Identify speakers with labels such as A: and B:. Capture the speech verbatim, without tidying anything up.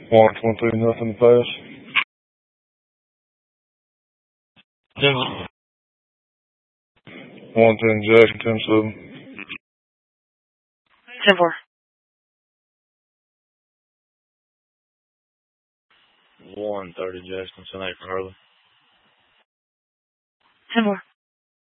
A: One twenty-two, nothing to pass.
B: ten
A: One ten Jackson, ten seven.
C: ten four.
B: one thirty Jackson, ten eight for Hurley.
C: ten four.